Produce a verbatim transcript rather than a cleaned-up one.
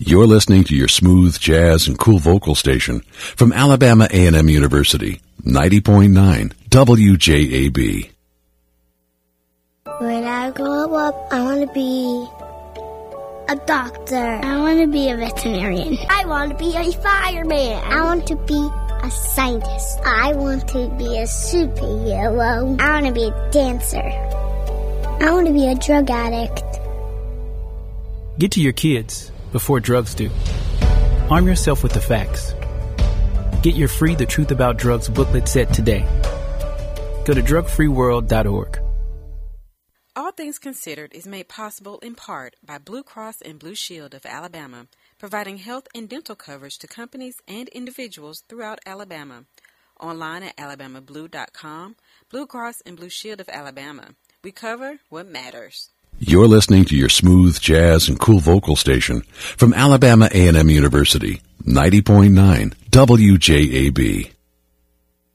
You're listening to your smooth jazz and cool vocal station from Alabama A and M University, ninety point nine W J A B. When I grow up, I want to be a doctor. I want to be a veterinarian. I want to be a fireman. I want to be a scientist. I want to be a superhero. I want to be a dancer. I want to be a drug addict. Get to your kids before drugs do. Arm yourself with the facts. Get your free The Truth About Drugs booklet set today. Go to drug free world dot org. All Things Considered is made possible in part by Blue Cross and Blue Shield of Alabama, providing health and dental coverage to companies and individuals throughout Alabama. Online at alabama blue dot com, Blue Cross and Blue Shield of Alabama. We cover what matters. You're listening to your smooth jazz and cool vocal station from Alabama A and M University, ninety point nine W J A B.